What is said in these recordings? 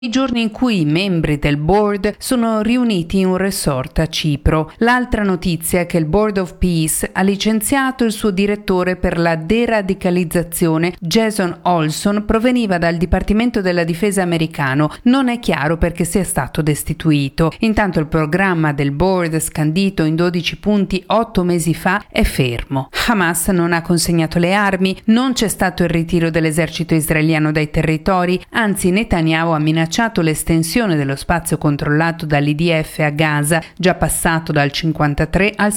i giorni in cui i membri del board sono riuniti in un resort a Cipro. L'altra notizia è che il Board of Peace ha licenziato il suo direttore per la deradicalizzazione. Jason Olson proveniva dal Dipartimento della Difesa americano. Non è chiaro perché sia stato destituito. Intanto il programma del board, scandito in 12 punti 8 mesi fa, è fermo. Hamas non ha consegnato le armi, non c'è stato il ritiro dell'esercito israeliano dai territori, anzi Netanyahu ha minacciato l'estensione dello spazio controllato dall'IDF a Gaza, già passato dal 53 al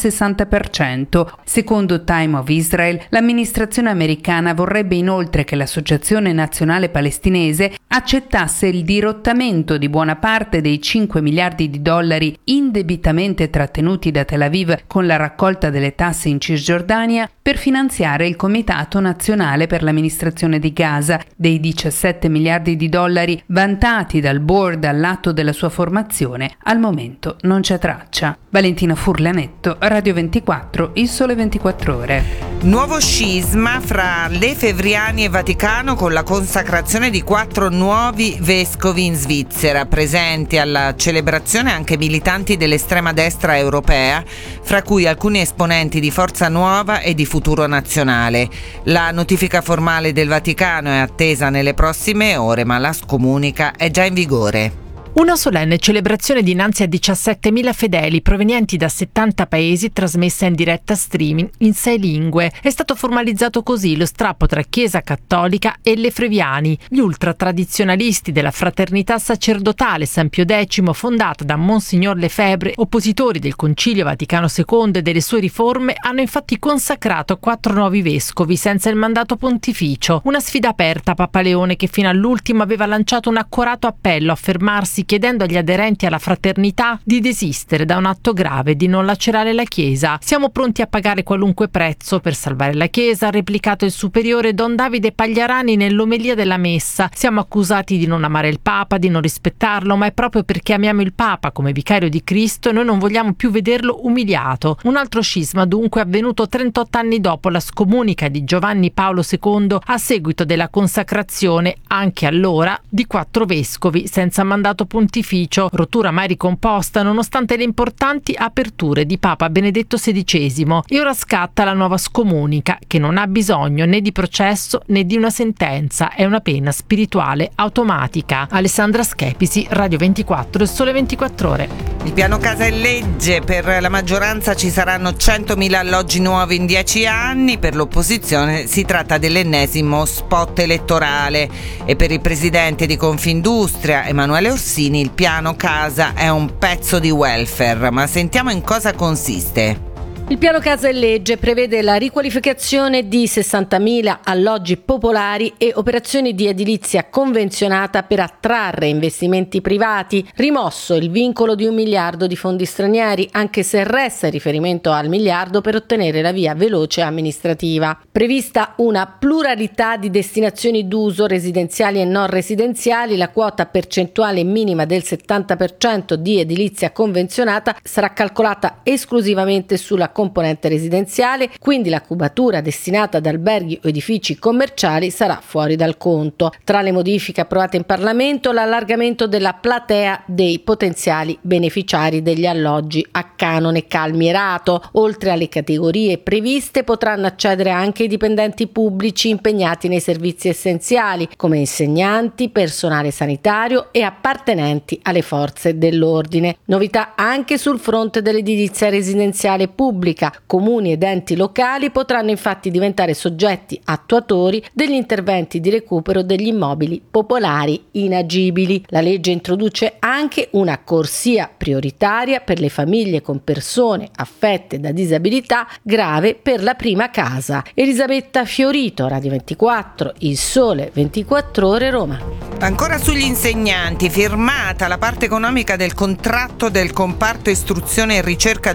60%. Secondo Time of Israel, l'amministrazione americana vorrebbe inoltre che l'Associazione Nazionale Palestinese accettasse il dirottamento di buona parte dei 5 miliardi di dollari indebitamente trattenuti da Tel Aviv con la raccolta delle tasse in Cisgiordania per finanziare il Comitato Nazionale per l'amministrazione di Gaza. Dei 17 miliardi di dollari vantati dal board all'atto della sua formazione, al momento non c'è traccia. Valentina Furlanetto, Radio 24, Il Sole 24 Ore. Nuovo scisma fra Lefebvriani e Vaticano con la consacrazione di 4 nuovi vescovi in Svizzera. Presenti alla celebrazione anche militanti dell'estrema destra europea, fra cui alcuni esponenti di Forza Nuova e di Futuro Nazionale. La notifica formale del Vaticano è attesa nelle prossime ore, ma la scomunica è già in vigore. Una solenne celebrazione dinanzi a 17.000 fedeli provenienti da 70 paesi, trasmessa in diretta streaming in 6 lingue. È stato formalizzato così lo strappo tra Chiesa Cattolica e Lefebvriani, gli ultratradizionalisti della Fraternità Sacerdotale San Pio X, fondata da Monsignor Lefebvre. Oppositori del Concilio Vaticano II e delle sue riforme hanno infatti consacrato 4 nuovi vescovi senza il mandato pontificio. Una sfida aperta a Papa Leone, che fino all'ultimo aveva lanciato un accorato appello a fermarsi, chiedendo agli aderenti alla fraternità di desistere da un atto grave e di non lacerare la Chiesa. Siamo pronti a pagare qualunque prezzo per salvare la Chiesa, ha replicato il superiore Don Davide Pagliarani nell'omelia della messa. Siamo accusati di non amare il Papa, di non rispettarlo, ma è proprio perché amiamo il Papa come vicario di Cristo e noi non vogliamo più vederlo umiliato. Un altro scisma dunque avvenuto 38 anni dopo la scomunica di Giovanni Paolo II a seguito della consacrazione, anche allora, di 4 vescovi senza mandato pontificio, rottura mai ricomposta nonostante le importanti aperture di Papa Benedetto XVI. E ora scatta la nuova scomunica, che non ha bisogno né di processo né di una sentenza, è una pena spirituale automatica. Alessandra Schepisi, Radio 24, Il Sole 24 Ore. Il piano casa è legge, per la maggioranza ci saranno 100.000 alloggi nuovi in 10 anni, per l'opposizione si tratta dell'ennesimo spot elettorale e per il presidente di Confindustria Emanuele Orsini il piano casa è un pezzo di welfare, ma sentiamo in cosa consiste. Il piano casa è legge, prevede la riqualificazione di 60.000 alloggi popolari e operazioni di edilizia convenzionata per attrarre investimenti privati, rimosso il vincolo di 1 miliardo di fondi stranieri, anche se resta il riferimento al miliardo per ottenere la via veloce amministrativa. Prevista una pluralità di destinazioni d'uso residenziali e non residenziali, la quota percentuale minima del 70% di edilizia convenzionata sarà calcolata esclusivamente sulla componente residenziale, quindi la cubatura destinata ad alberghi o edifici commerciali sarà fuori dal conto. Tra le modifiche approvate in Parlamento, l'allargamento della platea dei potenziali beneficiari degli alloggi a canone calmierato. Oltre alle categorie previste, potranno accedere anche i dipendenti pubblici impegnati nei servizi essenziali, come insegnanti, personale sanitario e appartenenti alle forze dell'ordine. Novità anche sul fronte dell'edilizia residenziale pubblica. Comuni ed enti locali potranno infatti diventare soggetti attuatori degli interventi di recupero degli immobili popolari inagibili. La legge introduce anche una corsia prioritaria per le famiglie con persone affette da disabilità grave per la prima casa. Elisabetta Fiorito, Radio 24, Il Sole 24 Ore, Roma. Ancora sugli insegnanti, firmata la parte economica del contratto del comparto istruzione e ricerca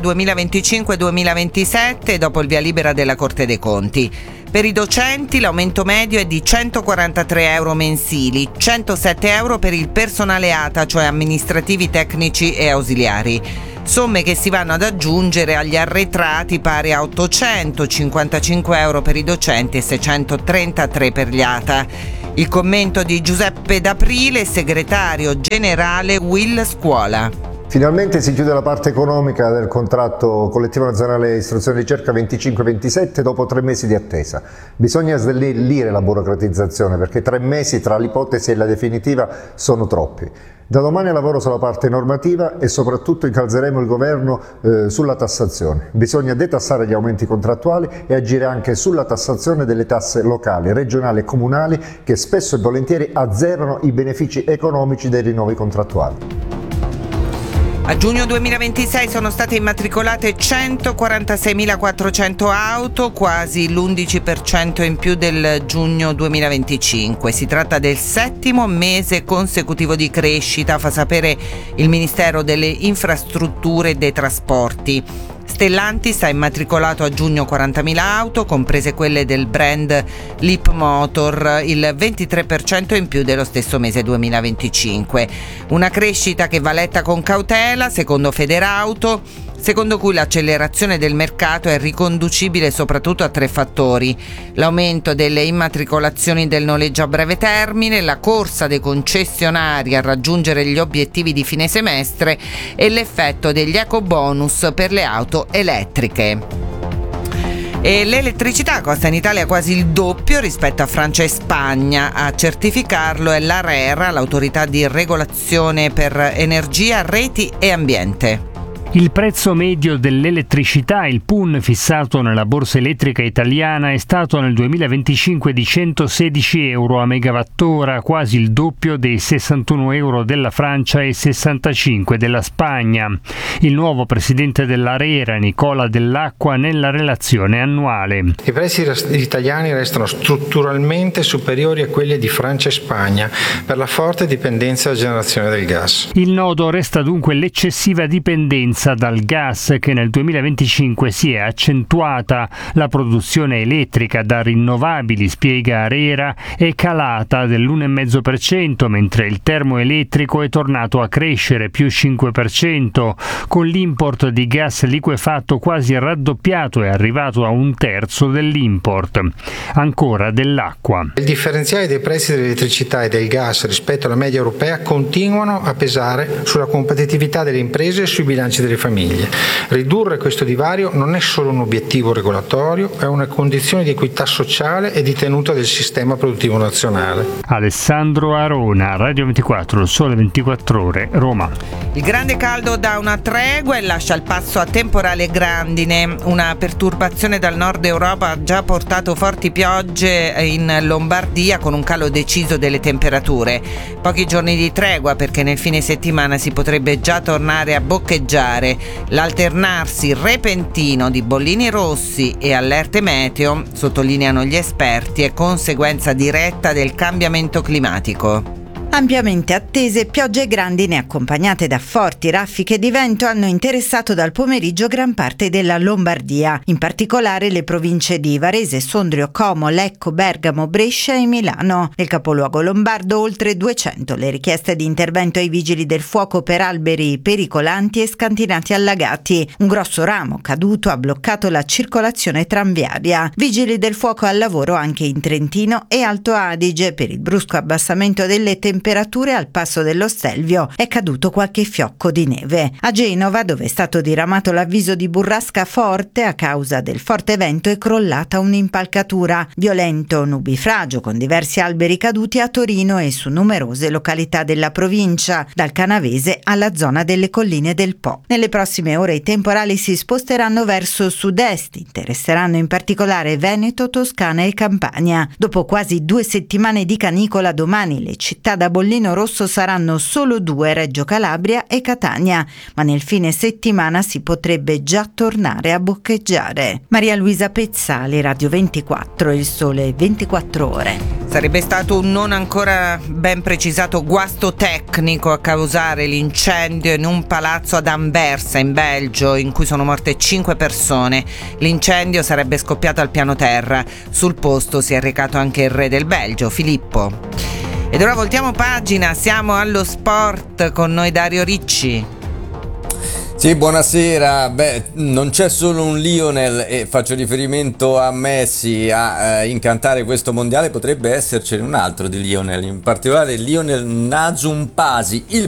2025-2027 dopo il via libera della Corte dei Conti. Per i docenti l'aumento medio è di 143 euro mensili, 107 euro per il personale ATA, cioè amministrativi, tecnici e ausiliari. Somme che si vanno ad aggiungere agli arretrati pari a 855 euro per i docenti e 633 per gli ATA. Il commento di Giuseppe D'Aprile, segretario generale Will Scuola. Finalmente si chiude la parte economica del contratto collettivo nazionale istruzione e ricerca 25-27 dopo 3 mesi di attesa. Bisogna snellire la burocratizzazione perché 3 mesi tra l'ipotesi e la definitiva sono troppi. Da domani lavoro sulla parte normativa e soprattutto incalzeremo il governo sulla tassazione. Bisogna detassare gli aumenti contrattuali e agire anche sulla tassazione delle tasse locali, regionali e comunali che spesso e volentieri azzerano i benefici economici dei rinnovi contrattuali. A giugno 2026 sono state immatricolate 146.400 auto, quasi l'11% in più del giugno 2025. Si tratta del 7° mese consecutivo di crescita, fa sapere il Ministero delle Infrastrutture e dei Trasporti. Stellantis ha immatricolato a giugno 40.000 auto, comprese quelle del brand Leapmotor, il 23% in più dello stesso mese 2025. Una crescita che va letta con cautela, secondo Federauto, secondo cui l'accelerazione del mercato è riconducibile soprattutto a 3 fattori: l'aumento delle immatricolazioni del noleggio a breve termine, la corsa dei concessionari a raggiungere gli obiettivi di fine semestre e l'effetto degli ecobonus per le auto elettriche. E l'elettricità costa in Italia quasi il doppio rispetto a Francia e Spagna. A certificarlo è l'ARERA, l'autorità di regolazione per energia, reti e ambiente. Il prezzo medio dell'elettricità, il PUN, fissato nella borsa elettrica italiana, è stato nel 2025 di 116 euro a megawattora, quasi il doppio dei 61 euro della Francia e 65 della Spagna. Il nuovo presidente dell'ARERA, Nicola Dell'Acqua, nella relazione annuale. I prezzi italiani restano strutturalmente superiori a quelli di Francia e Spagna per la forte dipendenza dalla generazione del gas. Il nodo resta dunque l'eccessiva dipendenza dal gas che nel 2025 si è accentuata. La produzione elettrica da rinnovabili, spiega ARERA, è calata dell'1,5%, mentre il termoelettrico è tornato a crescere più 5%, con l'import di gas liquefatto quasi raddoppiato e arrivato a 1/3 dell'import. Ancora Dell'Acqua. Il differenziale dei prezzi dell'elettricità e del gas rispetto alla media europea continuano a pesare sulla competitività delle imprese e sui bilanci delle famiglie. Ridurre questo divario non è solo un obiettivo regolatorio, è una condizione di equità sociale e di tenuta del sistema produttivo nazionale. Alessandro Arona, Radio 24, Sole 24 Ore, Roma. Il grande caldo dà una tregua e lascia il passo a temporale e grandine. Una perturbazione dal nord Europa ha già portato forti piogge in Lombardia, con un calo deciso delle temperature. Pochi giorni di tregua perché nel fine settimana si potrebbe già tornare a boccheggiare. L'alternarsi repentino di bollini rossi e allerte meteo, sottolineano gli esperti, è conseguenza diretta del cambiamento climatico. Ampiamente attese piogge e grandine accompagnate da forti raffiche di vento hanno interessato dal pomeriggio gran parte della Lombardia, in particolare le province di Varese, Sondrio, Como, Lecco, Bergamo, Brescia e Milano. Nel capoluogo lombardo oltre 200 le richieste di intervento ai vigili del fuoco per alberi pericolanti e scantinati allagati. Un grosso ramo caduto ha bloccato la circolazione tranviaria. Vigili del fuoco al lavoro anche in Trentino e Alto Adige per il brusco abbassamento delle temperature al passo dello Stelvio è caduto qualche fiocco di neve. A Genova, dove è stato diramato l'avviso di burrasca forte a causa del forte vento, è crollata un'impalcatura. Violento nubifragio con diversi alberi caduti a Torino e su numerose località della provincia, dal Canavese alla zona delle colline del Po. Nelle prossime ore i temporali si sposteranno verso sud-est, interesseranno in particolare Veneto, Toscana e Campania. Dopo quasi 2 settimane di canicola, domani le città da bollino rosso saranno solo 2, Reggio Calabria e Catania, ma nel fine settimana si potrebbe già tornare a boccheggiare. Maria Luisa Pezzali, Radio 24, Il Sole 24 Ore. Sarebbe stato un non ancora ben precisato guasto tecnico a causare l'incendio in un palazzo ad Anversa, in Belgio, in cui sono morte 5 persone. L'incendio sarebbe scoppiato al piano terra. Sul posto si è recato anche il re del Belgio, Filippo. Ed ora voltiamo pagina, siamo allo sport, con noi Dario Ricci. Sì, buonasera. Non c'è solo un Lionel, e faccio riferimento a Messi, a incantare questo mondiale, potrebbe essercene un altro di Lionel, in particolare Lionel Nazumpasi, il